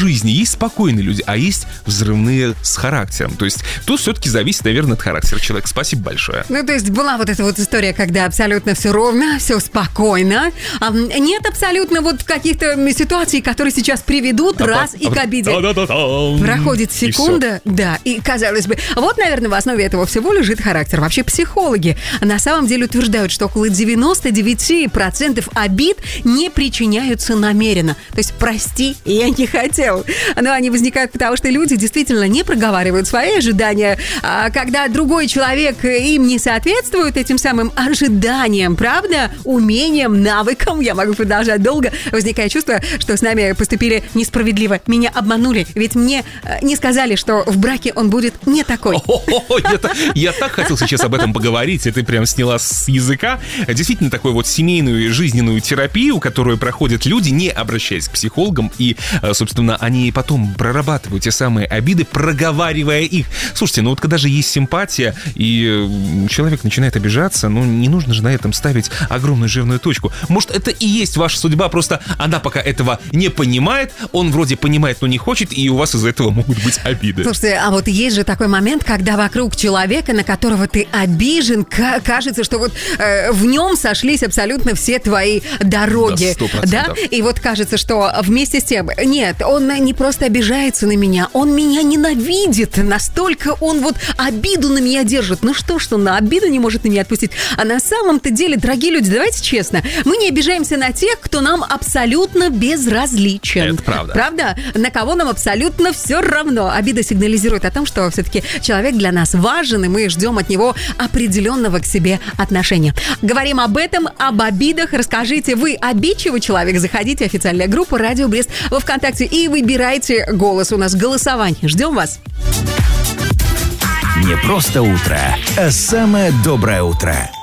жизни. Есть спокойные люди, а есть взрывные с характером. То есть тут все-таки зависит, наверное, от характера человека. Спасибо большое. Ну, то есть была вот эта вот история, когда абсолютно все ровно, все спокойно. Нет абсолютно вот каких-то ситуаций, которые сейчас приведут и к обиде. Проходит секунда, и казалось бы, вот, наверное, в основе этого всего лежит характер. Вообще психологи на самом деле утверждают, что около 99% обид не причиняются намеренно. То есть, прости, я не хотел. Но они возникают потому, что люди действительно не проговаривают свои ожидания. А когда другой человек им не соответствует этим самым ожиданиям, правда, умениям, навыкам, я могу продолжать долго, возникает чувство, что с нами поступили несправедливо. Меня обманули, ведь мне не сказали, что в браке он будет не такой. Я так хотел сейчас об этом поговорить, и ты прям сняла с языка. Действительно, такую вот семейную жизненную терапию, которую проходят люди, не обращаясь к психологам, и, собственно, они потом прорабатывают те самые обиды, проговаривая их. Слушайте, ну вот когда же есть симпатия, и человек начинает обижаться, ну не нужно же на этом ставить огромную жирную точку. Может, это и есть ваша судьба, просто она пока этого не понимает, он вроде понимает, но не хочет, и у вас из-за этого могут быть обиды. Слушайте, а вот есть же такой момент, когда вокруг человека, на которого ты обижен, кажется, что вот в нем сошлись абсолютно все твои дороги. Да? И вот кажется, что вместе с тем, нет, он не просто обижается на меня, он меня ненавидит, настолько он вот обиду на меня держит. Ну что он на обиду не может на меня отпустить? А на самом-то деле, дорогие люди, давайте честно, мы не обижаемся на тех, кто нам абсолютно безразличен. Это правда. Правда? На кого нам абсолютно все равно. Обида сигнализирует о том, что все-таки человек для нас важен, и мы ждем от него определенного к себе отношения. Говорим об этом, об обидах. Расскажите, вы обидчивый человек? Заходите в официальную группу «Радио Брест» во ВКонтакте и выбирайте голос. У нас голосование. Ждем вас. Не просто утро, а самое доброе утро.